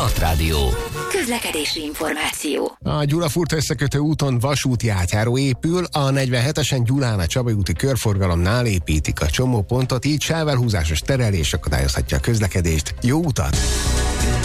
Startrádió. Közlekedési információ. A Gyulafurt összekötő úton vasúti átjáró épül, a 47-esen Gyulán a Csabai úti körforgalomnál építik a csomópontot, így sávelhúzásos terelés akadályozhatja a közlekedést. Jó utat!